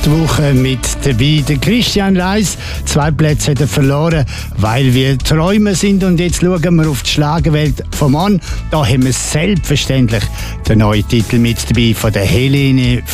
die Woche mit dabei der Christian Reis. 2 Plätze hat er verloren, weil wir Träumer sind. Und jetzt schauen wir auf die Schlagerwelt vom Mann. Da haben wir selbstverständlich den neuen Titel mit dabei von der Helene